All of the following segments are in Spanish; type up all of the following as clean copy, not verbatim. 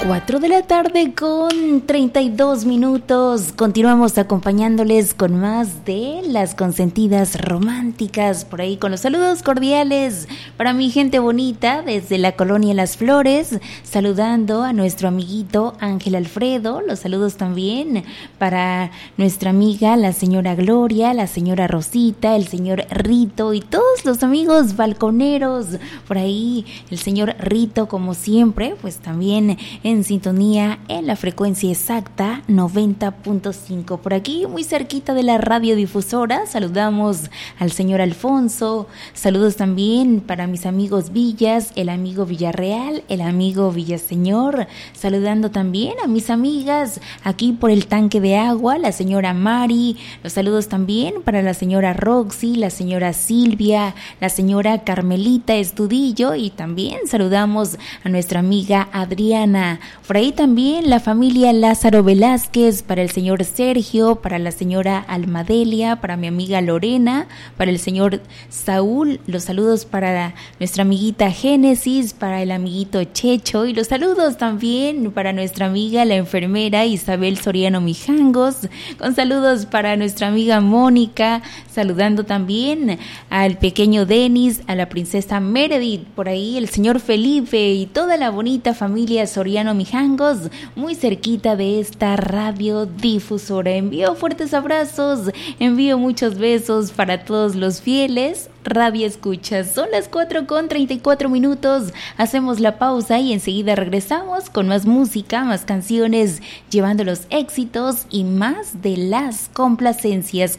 4 de la tarde con 32 minutos. Continuamos acompañándoles con más de Las Consentidas Románticas. Por ahí con los saludos cordiales para mi gente bonita desde la colonia Las Flores. Saludando a nuestro amiguito Ángel Alfredo. Los saludos también para nuestra amiga la señora Gloria, la señora Rosita, el señor Rito y todos los amigos balconeros. Por ahí el señor Rito, como siempre, pues también en sintonía en la frecuencia exacta 90.5. Por aquí, muy cerquita de la radiodifusora, saludamos al señor Alfonso. Saludos también para mis amigos Villas, el amigo Villarreal, el amigo Villaseñor. Saludando también a mis amigas aquí por el tanque de agua, la señora Mari. Los saludos también para la señora Roxy, la señora Silvia, la señora Carmelita Estudillo, y también saludamos a nuestra amiga Adriana. Por ahí también la familia Lázaro Velázquez, para el señor Sergio, para la señora Almadelia, para mi amiga Lorena, para el señor Saúl. Los saludos para nuestra amiguita Génesis, para el amiguito Checho, y los saludos también para nuestra amiga la enfermera Isabel Soriano Mijangos, con saludos para nuestra amiga Mónica, saludando también al pequeño Denis, a la princesa Meredith, por ahí el señor Felipe y toda la bonita familia Soriano Mijangos, muy cerquita de esta radiodifusora. Envío fuertes abrazos, envío muchos besos para todos los fieles radio escuchas. Son las 4:34. Hacemos la pausa y enseguida regresamos con más música, más canciones, llevando los éxitos y más de las complacencias.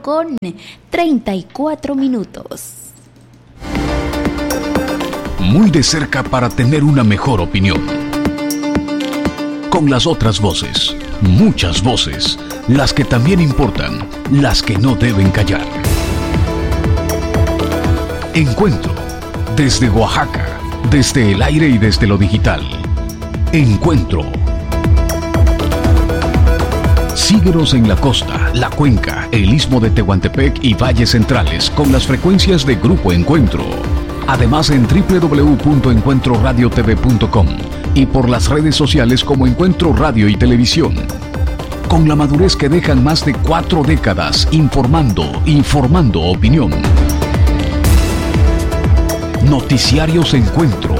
4:34. Muy de cerca para tener una mejor opinión. Con las otras voces, muchas voces, las que también importan, las que no deben callar. Encuentro, desde Oaxaca, desde el aire y desde lo digital. Encuentro. Síguenos en la costa, la cuenca, el istmo de Tehuantepec y valles centrales con las frecuencias de Grupo Encuentro. Además en www.encuentroradiotv.com y por las redes sociales como Encuentro Radio y Televisión. Con la madurez que dejan más de 4 décadas informando y formando opinión. Noticiarios Encuentro.